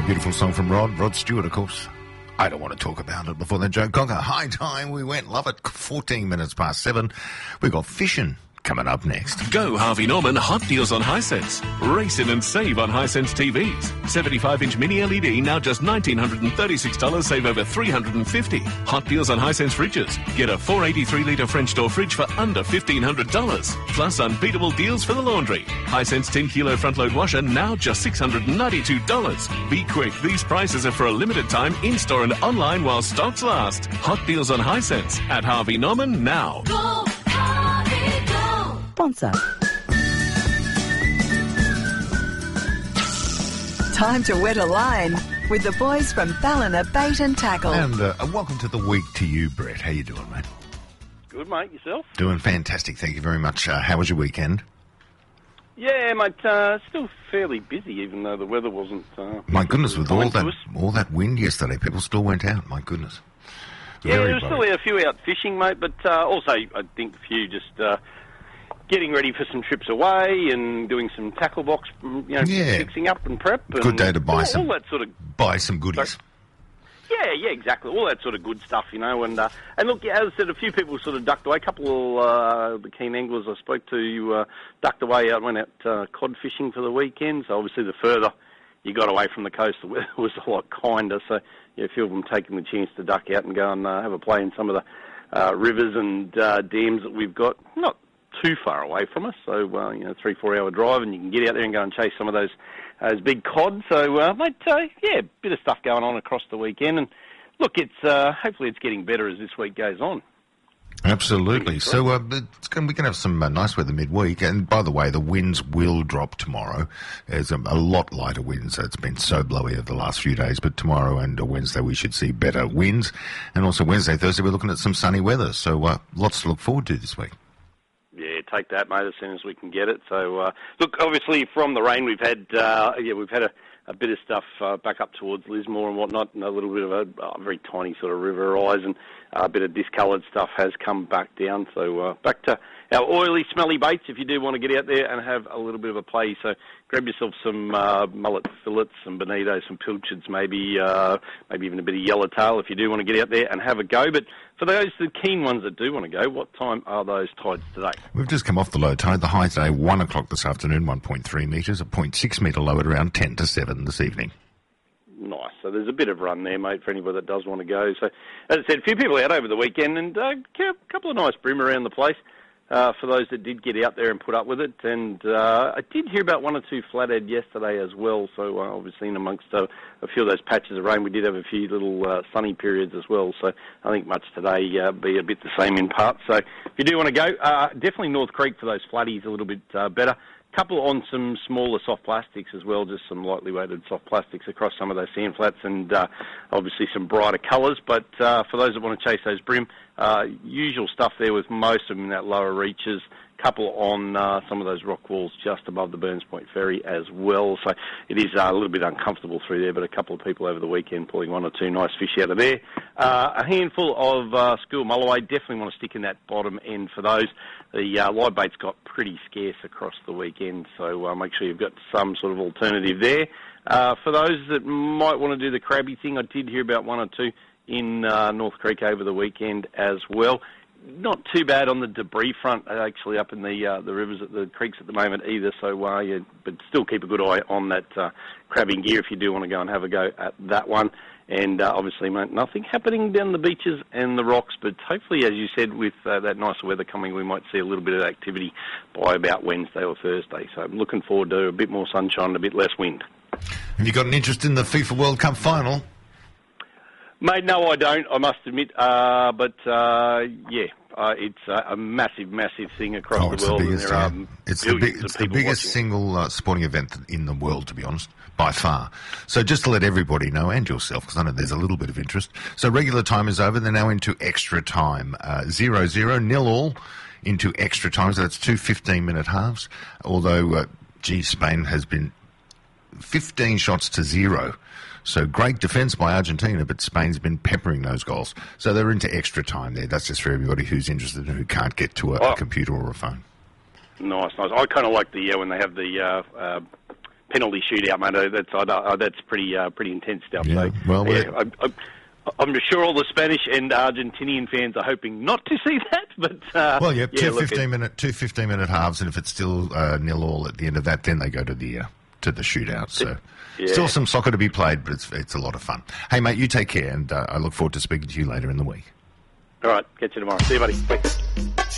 Beautiful song from Rod Stewart, of course. I don't want to talk about it before then. Joe Cocker, high time, we went, love it, 14 minutes past 7. We've got fishing coming up next. Go Harvey Norman hot deals on Hisense. Race in and save on Hisense TVs. 75-inch mini LED now just $1,936, save over $350. Hot deals on Hisense fridges. Get a 483-litre French door fridge for under $1,500. Plus unbeatable deals for the laundry. Hisense 10-kilo front-load washer now just $692. Be quick, these prices are for a limited time in-store and online while stocks last. Hot deals on Hisense at Harvey Norman now. Go, Harvey, go. Sponsor. Time to wet a line with the boys from Ballina Bait and Tackle. And welcome to the week to you, Brett. How you doing, mate? Good, mate. Yourself? Doing fantastic. Thank you very much. How was your weekend? Yeah, mate. Still fairly busy, even though the weather wasn't. My goodness, with all that wind yesterday, people still went out. My goodness. Yeah, there was still a few out fishing, mate. But also, I think a few just getting ready for some trips away and doing some tackle box, fixing up and prep. And good day to buy all that sort of buy some goodies. Yeah, exactly. All that sort of good stuff, And look, as I said, a few people sort of ducked away. A couple of the keen anglers I spoke to ducked away out, went out cod fishing for the weekend. So obviously the further you got away from the coast, the weather was a lot kinder. So a few of them taking the chance to duck out and go and have a play in some of the rivers and dams that we've got. Not too far away from us, so 3-4 hour drive, and you can get out there and go and chase some of those big cod. So, mate, a bit of stuff going on across the weekend, and look, it's hopefully it's getting better as this week goes on. Absolutely. So we can have some nice weather midweek, and by the way, the winds will drop tomorrow. There's a lot lighter winds. It's been so blowy over the last few days, but tomorrow and Wednesday we should see better winds, and also Wednesday, Thursday we're looking at some sunny weather. So lots to look forward to this week. Yeah, take that, mate, as soon as we can get it. So, look, obviously from the rain we've had a bit of stuff back up towards Lismore and whatnot, and a little bit of a very tiny sort of river rise, and a bit of discoloured stuff has come back down. So back to our oily, smelly baits if you do want to get out there and have a little bit of a play. So grab yourself some mullet fillets, some bonito, some pilchards, maybe even a bit of yellowtail if you do want to get out there and have a go. But for those the keen ones that do want to go, what time are those tides today? We've just come off the low tide. The high today, 1 o'clock this afternoon, 1.3 metres, a 0.6 metre low at around 10 to 7 this evening. Nice. So there's a bit of run there, mate, for anybody that does want to go. So, as I said, a few people out over the weekend, and a couple of nice bream around the place for those that did get out there and put up with it. And I did hear about 1 or 2 flathead yesterday as well. So obviously in amongst a few of those patches of rain, we did have a few little sunny periods as well. So I think much today be a bit the same in part. So if you do want to go, definitely North Creek for those flatties a little bit better. Couple on some smaller soft plastics as well, just some lightly weighted soft plastics across some of those sand flats, and obviously some brighter colours. But for those that want to chase those bream, usual stuff there with most of them in that lower reaches. Couple on some of those rock walls just above the Burns Point Ferry as well. So it is a little bit uncomfortable through there, but a couple of people over the weekend pulling 1 or 2 nice fish out of there. A handful of school mulloway, definitely want to stick in that bottom end for those. The live bait's got pretty scarce across the weekend, so make sure you've got some sort of alternative there. For those that might want to do the crabby thing, I did hear about 1 or 2 in North Creek over the weekend as well. Not too bad on the debris front, actually, up in the rivers, the creeks at the moment either. So, but still keep a good eye on that crabbing gear if you do want to go and have a go at that one. And obviously, mate, nothing happening down the beaches and the rocks, but hopefully, as you said, with that nicer weather coming, we might see a little bit of activity by about Wednesday or Thursday. So I'm looking forward to a bit more sunshine and a bit less wind. Have you got an interest in the FIFA World Cup final? Mate, no, I don't, I must admit. It's a massive, massive thing across the world. It's the biggest single sporting event in the world, to be honest, by far. So just to let everybody know, and yourself, because I know there's a little bit of interest. So regular time is over. They're now into extra time. 0-0, 0-0 into extra time. So that's 2 15-minute halves. Although, Spain has been 15 shots to 0. So great defence by Argentina, but Spain's been peppering those goals. So they're into extra time there. That's just for everybody who's interested and who can't get to a computer or a phone. Nice. I kind of like the when they have the penalty shootout, mate. That's pretty intense stuff. Yeah, so, well, I'm sure all the Spanish and Argentinian fans are hoping not to see that, but two 15-minute halves, and if it's still 0-0 at the end of that, then they go to the shootout. So still some soccer to be played, but it's a lot of fun. Hey, mate, you take care, and I look forward to speaking to you later in the week. All right, catch you tomorrow. See you, buddy. Bye.